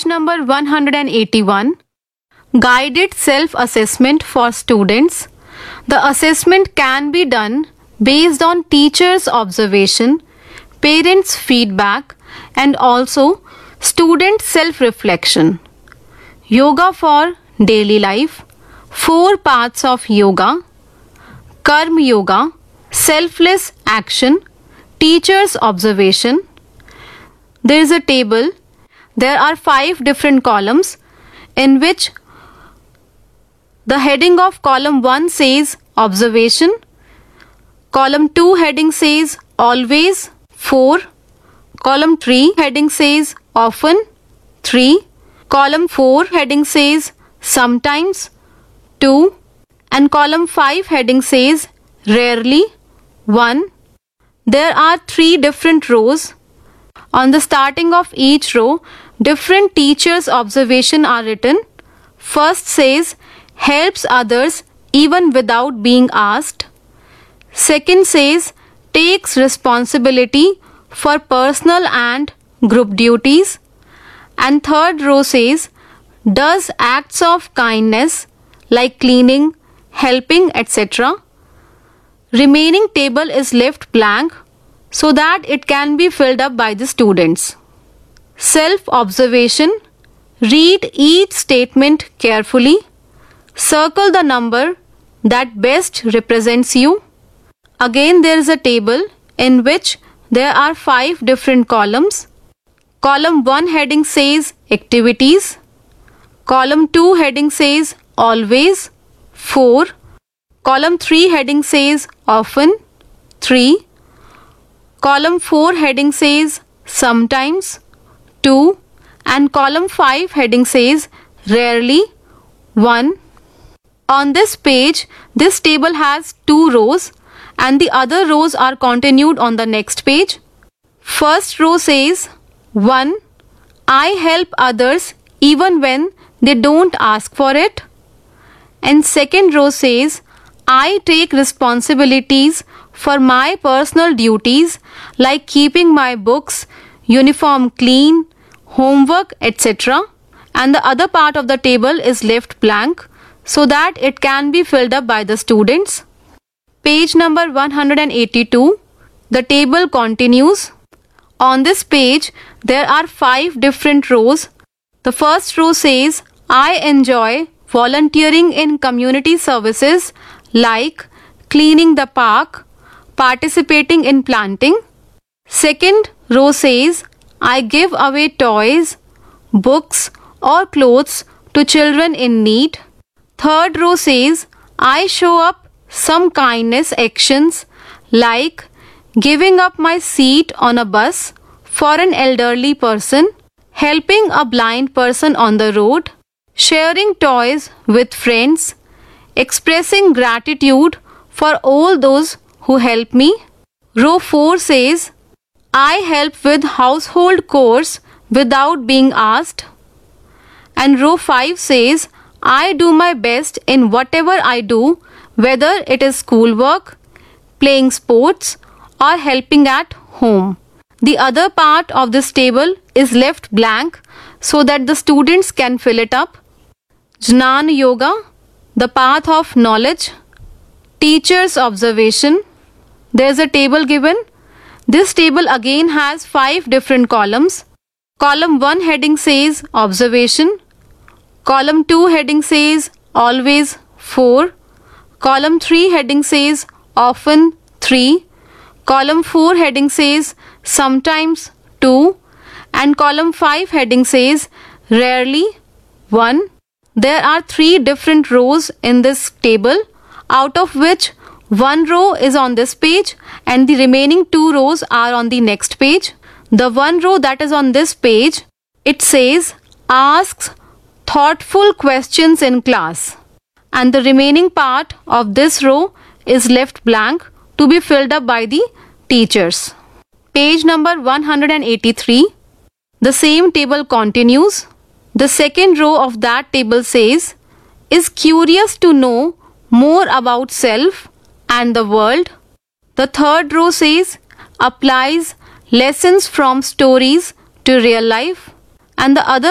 Page number 181. Guided self-assessment for students. The assessment can be done based on teachers' observation, parents' feedback, and also student self-reflection. Yoga for daily life. 4 paths of yoga. Karma yoga, selfless action, teacher's observation. There is a table. There are 5 different columns in which the heading of column 1 says observation, column 2 heading says always 4, column 3 heading says often 3, column 4 heading says sometimes 2, and column 5 heading says rarely 1. There are 3 different rows. On the starting of each row, different teachers' observation are written. First says helps others even without being asked. Second says takes responsibility for personal and group duties. And third row says does acts of kindness like cleaning, helping, etc. Remaining table is left blank so that it can be filled up by the students. Self-observation. Read each statement carefully. Circle the number that best represents you. Again, there is a table in which there are 5 different columns. Column 1 heading says activities. Column 2 heading says always 4. Column 3 heading says often 3. Column 4 heading says sometimes 2. And column 5 heading says rarely 1. On this page, this table has 2 rows and the other rows are continued on the next page. First row says 1. I help others even when they don't ask for it. And second row says I take responsibilities for my personal duties like keeping my books, uniform clean, homework, etc. And the other part of the table is left blank so that it can be filled up by the students. Page number 182. The table continues. On this page, there are 5 different rows. The first row says, I enjoy volunteering in community services like cleaning the park, participating in planting. Second row says, I give away toys, books, or clothes to children in need. Third row says, I show up some kindness actions like giving up my seat on a bus for an elderly person, helping a blind person on the road, sharing toys with friends, expressing gratitude for all those who help me. Row 4 says, I help with household chores without being asked. And row 5 says, I do my best in whatever I do, whether it is schoolwork, playing sports, or helping at home. The other part of this table is left blank so that the students can fill it up. Jnana Yoga, the path of knowledge. Teacher's observation. There is a table given. This table again has 5 different columns. Column 1 heading says observation. Column 2 heading says always 4. Column 3 heading says often 3. Column 4 heading says sometimes 2. And column 5 heading says rarely 1. There are 3 different rows in this table, out of which 1 row is on this page and the remaining 2 rows are on the next page. The 1 row that is on this page, it says asks thoughtful questions in class, and the remaining part of this row is left blank to be filled up by the teachers. Page number 183. The same table continues. The second row of that table says, is curious to know more about self and the world. The third row says, applies lessons from stories to real life. And the other